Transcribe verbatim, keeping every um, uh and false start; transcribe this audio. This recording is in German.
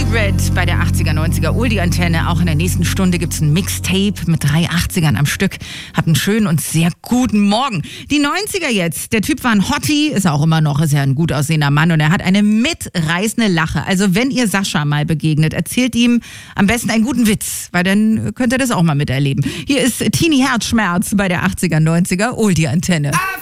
Red bei der achtziger, neunziger Oldie-Antenne. Auch in der nächsten Stunde gibt es ein Mixtape mit drei achtzigern am Stück. Habt einen schönen und sehr guten Morgen. Die neunziger jetzt. Der Typ war ein Hottie, ist auch immer noch, ist ja ein gut aussehender Mann und er hat eine mitreißende Lache. Also wenn ihr Sascha mal begegnet, erzählt ihm am besten einen guten Witz, weil dann könnt ihr das auch mal miterleben. Hier ist Tini Herzschmerz bei der achtziger, neunziger Oldie-Antenne.